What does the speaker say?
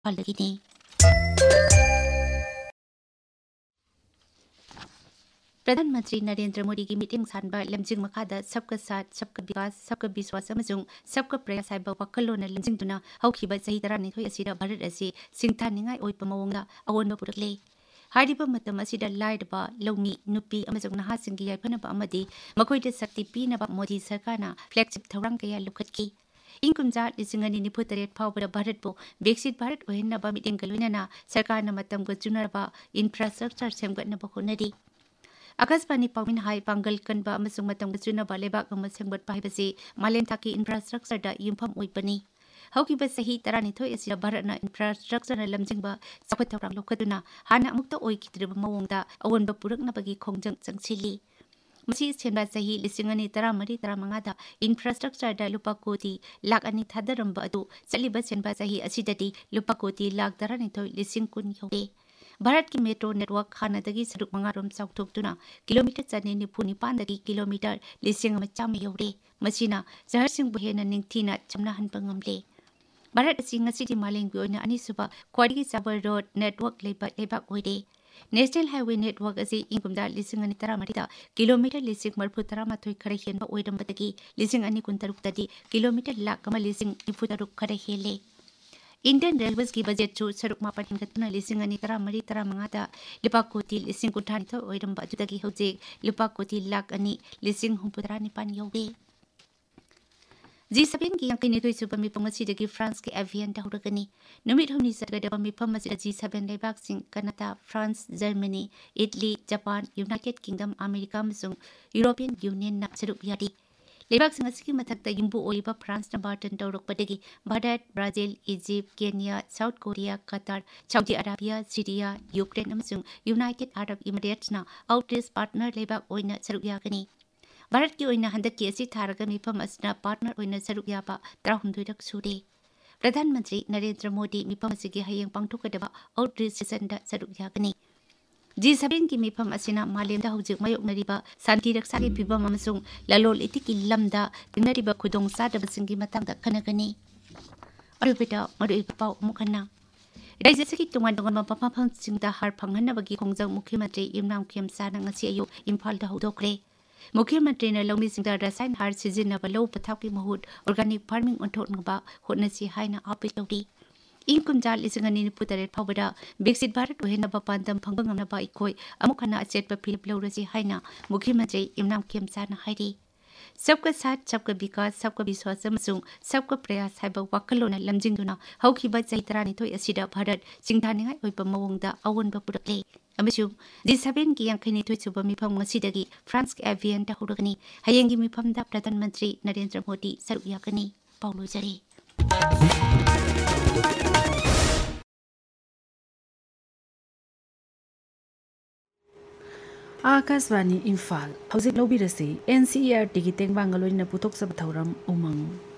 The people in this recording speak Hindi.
ꯄꯥꯜꯂꯒꯤꯅꯤ꯫ प्रधानमंत्री नरेंद्र मोदी की मीटिंग सानबा लमजिंग मखादा सबका साथ सबका विकास सबका विश्वास अमसुंग सबका प्रयास हाइबा वखलोना लमजिंगदुना हौखिबा चही 12 असिदा भारत असी सिंगथानिंगाई ओइबा मवोंगदा अवोनबा पुरकले। हारिबा मतम असिदा लाइडबा लौमी नुपी अमसुंग नहासिंगी याइफनबा अमदी मखोइदा शक्ति पीनबा मोदी सरकारना फ्लैगशिप थौरांग कया लुखतकी। इन कुमजा 2023 फाउबदा भारत को विकसित भारत ओहेनबा मीटिंग गलोइनाना सरकारना मतमगा चुनरबा infrastructure सेमगतनबा honorary. Akashvani पाउमिन high Pongal कनबा अमसुंग Matang चुनबा लेबाक अमा सेंगबत पाइबसे मालेम थाकी इंफ्रास्ट्रक्चर दा युमफम ओइपनी। हौकिबा सही 12 असिदा भारतना इंफ्रास्ट्रक्चर लमजिंगबा सखत थौरांग लोखदुना हाना अमुक्ता ओइकिद्रिबा मवोंगदा अवोनबा पुरकनबगी खोंजंग चंगसिली। मसी सेंबा सही 2023-35 दा इंफ्रास्ट्रक्चर दा लुपा कोटी लाख अनि थादरंबा अदु चलिबा सेंबा सही असिददी लुपा कोटी लाख 12 कुन यौरे। भारत की मेट्रो नेटवर्क खानादगी सरुक मंगारोम चौथोक्तुना kilometre 494 kilometre 1,100 you're. Masina शहरसिंग Henna निंगथीना चमनाहनबा ngamle। Bharat असि ngasi मालेंगी ओइना अनिसुबा ख्वाइदगी चाबा रोड नेटवर्क लेबाक ओइरे। नेशनल हाईवे नेटवर्क असि इंगुमदा 2013 किलोमीटर 1,030 खरा हेनबा ओइरंबदगी 2023 तदी किलोमीटर लाख 1,093 खरा हेले। इंडियन रेलवेज की बजट चु सरुक मापन हिंगतुना 2013-35 लुपा कोटी 1,092 ओइरंबा अदुदगी हौजिक लुपा कोटी लाख अनि 1,069 यौरे। G7 की यांकैनिथोइ सुबा मिफम असिदगी फ्रांस के avian हौरगनी। नुमित हुमनि सगदबा मिफम असिदा G7 लेबाकसिंग Canada, France, Germany, Italy, Japan, United kingdom, America अमसुंग European union ना सरुक यारी। लेबाकसिंग असिगी मथक्ता युम्बु ओइबा फ्रांस ना Barton तौरकपदगी Bharat, Brazil, Egypt, Kenya, south Korea, कतार, Saudi Arabia, Syria, Ukraine अमसुंग United Arab emirates ना आउटरीच पार्टनर लेबाक ओइना सरुक यागनी। भारत की ओइना हंदकी असि थारगा मिफम असना पार्टनर ओइना सरुक याबा 13 रक सुरे। प्रधानमंत्री नरेंद्र मोदी मिफम असिगी हयेंग पांगथोकदबा आउटरीच सेशन दा सरुक यागनी। G7 की मिफम असिना मालेमदा हौजिक मायोकनरिबा शांति रक्षागी फिबम अमसुंग ललोल इतिकी लमदा थिंगनरिबा खुदोंग चादबसिंगी मतंगदा खनगनी। अरुबिदा मरुइबा पाउ मुखन्ना राज्यसकी तुंगन तुंगन मफमफमसिंगदा हार फंगहनबगी खोंजंग मुख्यमंत्री इमरान खेमसाना ngasi ayu इम्फालदा हौदोकरे। मुख्यमंत्री ने लौमीसिंगदा रसायन हार सिजिनबा लौ पथापकी महूट ऑर्गेनिक फार्मिंग ओंथोकनबा होटनसी हाइना अपील तौरी। इन कुमजा 2023 फाउबदा विकसित भारत ओहेनबा पांदम फंगबंगमनबा इकोई अमुखना अचेतबा फिलिप लौरसी हाइना मुख्यमंत्री इमरान खेमसाना हाइरी। सबका साथ सबका विकास सबका विश्वास अमसुंग सबका प्रयास हाइबा वखलोना लमजिंगदुना हौखिबा चही 12 असिदा भारत सिंगथानिंगाई ओइबा मवोंगदा अवोनबा पुरकले। अमसुंग G7 की यांकैनिथोइ सुबा मिफम ngasiदगी फ्रांस के एवियन दा हौरगनी। हयेंगी मिफमदा प्रधानमंत्री नरेंद्र मोदी सरुक यागनी। पाउलो जरे। आकाशवाणी इम्फाल हौजिक लौबिरसी NCERT की तेंगबांगलोइना पुथोक सब थौरम उमंग।